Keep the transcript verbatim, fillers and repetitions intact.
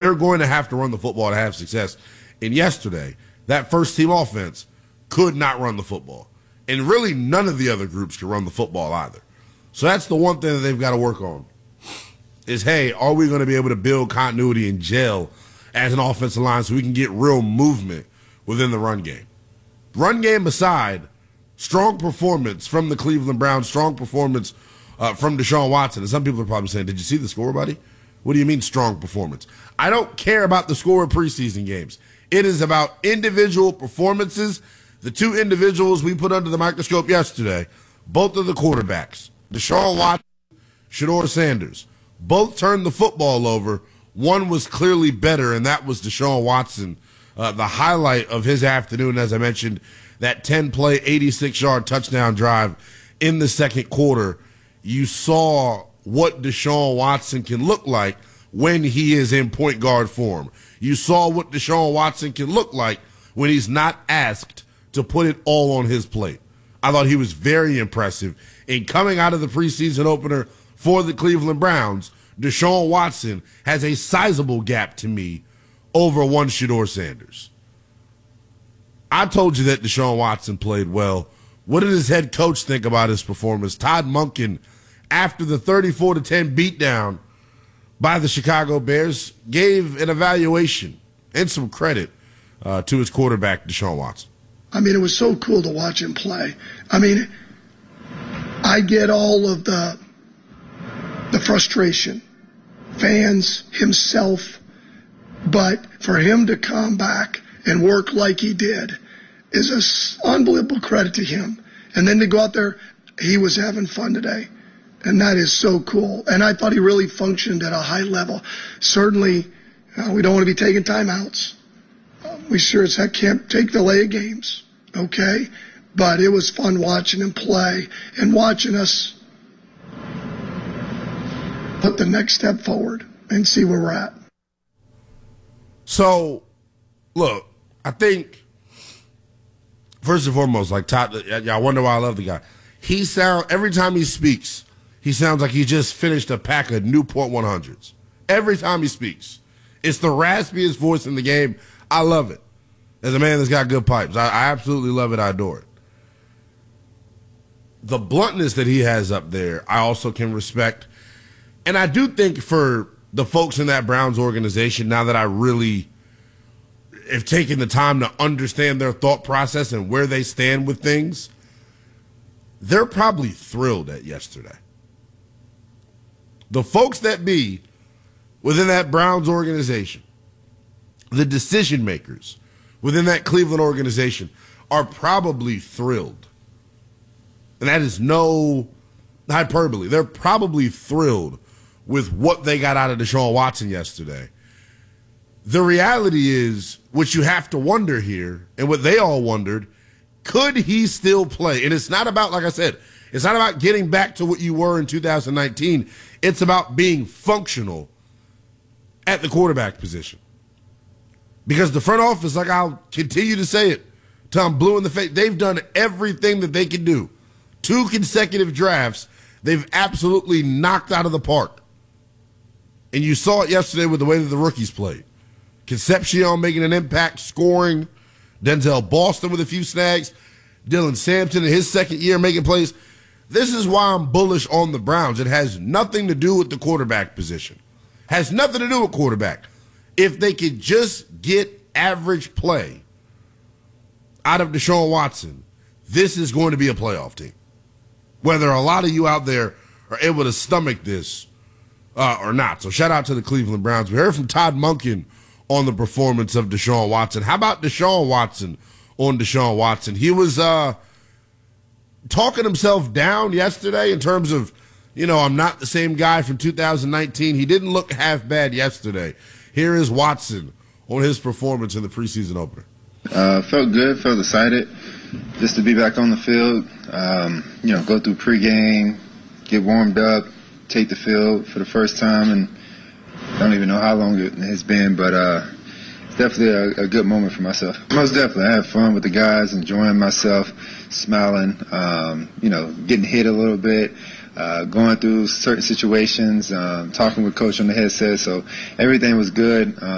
they're going to have to run the football to have success. And yesterday, that first team offense could not run the football. And really none of the other groups could run the football either. So that's the one thing that they've got to work on is, hey, are we going to be able to build continuity and gel as an offensive line so we can get real movement within the run game? Run game aside, strong performance from the Cleveland Browns, strong performance uh, from Deshaun Watson. And some people are probably saying, did you see the score, buddy? What do you mean strong performance? I don't care about the score of preseason games. It is about individual performances. The two individuals we put under the microscope yesterday, both of the quarterbacks, Deshaun Watson, Shedeur Sanders, both turned the football over. One was clearly better, and that was Deshaun Watson. Uh, the highlight of his afternoon, as I mentioned, that ten-play, eighty-six-yard touchdown drive in the second quarter. You saw what Deshaun Watson can look like when he is in point guard form. You saw what Deshaun Watson can look like when he's not asked to put it all on his plate. I thought he was very impressive. In coming out of the preseason opener for the Cleveland Browns, Deshaun Watson has a sizable gap to me over one Shedeur Sanders. I told you that Deshaun Watson played well. What did his head coach think about his performance? Todd Monken, after the thirty-four to ten beatdown by the Chicago Bears, gave an evaluation and some credit uh, to his quarterback, Deshaun Watson. I mean, it was so cool to watch him play. I mean, I get all of the the frustration, fans, himself, but for him to come back and work like he did is an unbelievable credit to him. And then to go out there, he was having fun today. And that is so cool. And I thought he really functioned at a high level. Certainly, uh, we don't want to be taking timeouts. Uh, we sure as heck can't take delay of games, okay? But it was fun watching him play and watching us put the next step forward and see where we're at. So, look, I think, first and foremost, like Todd, y'all wonder why I love the guy. He sound every time he speaks, he sounds like he just finished a pack of Newport one hundreds. Every time he speaks. It's the raspiest voice in the game. I love it. As a man that's got good pipes, I, I absolutely love it. I adore it. The bluntness that he has up there, I also can respect. And I do think for the folks in that Browns organization, now that I really have taken the time to understand their thought process and where they stand with things, they're probably thrilled at yesterday. The folks that be within that Browns organization, the decision makers within that Cleveland organization are probably thrilled. And that is no hyperbole. They're probably thrilled with what they got out of Deshaun Watson yesterday. The reality is, what you have to wonder here, and what they all wondered, could he still play? And it's not about, like I said, it's not about getting back to what you were in two thousand nineteen. It's about being functional at the quarterback position. Because the front office, like I'll continue to say it till I'm blue in the face, they've done everything that they can do. Two consecutive drafts, they've absolutely knocked out of the park. And you saw it yesterday with the way that the rookies played. Concepcion making an impact, scoring. Denzel Boston with a few snags. Dylan Sampson in his second year making plays. This is why I'm bullish on the Browns. It has nothing to do with the quarterback position. Has nothing to do with quarterback. If they could just get average play out of Deshaun Watson, this is going to be a playoff team. Whether a lot of you out there are able to stomach this uh, or not. So shout out to the Cleveland Browns. We heard from Todd Monken on the performance of Deshaun Watson. How about Deshaun Watson on Deshaun Watson? He was uh, talking himself down yesterday in terms of, you know, I'm not the same guy from two thousand nineteen. He didn't look half bad yesterday. Here is Watson on his performance in the preseason opener. Uh, felt good, felt excited just to be back on the field. Um, you know, go through pregame, get warmed up, take the field for the first time, and I don't even know how long it has been, but uh, it's definitely a, a good moment for myself. Most definitely, I had fun with the guys, enjoying myself, smiling, um, you know, getting hit a little bit, uh, going through certain situations, um, talking with Coach on the headset, so everything was good. Um,